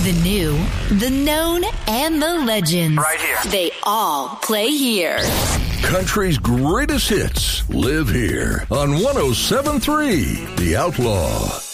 The new, the known, and the legends. Right here. They all play here. Country's greatest hits live here on 107.3 The Outlaw.